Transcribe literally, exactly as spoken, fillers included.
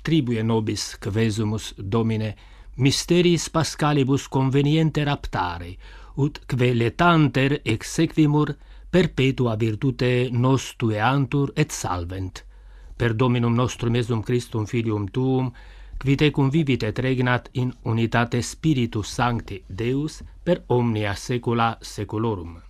attribue nobis quesumus, Domine, mysteris pascalibus convenienter aptare, ut queletanter exequimur perpetua virtute nos tueantur et salvent. Per Dominum nostrum Iesum Christum Filium Tuum, qui tecum vivit et regnat in unitate Spiritus Sancti Deus per omnia saecula saeculorum.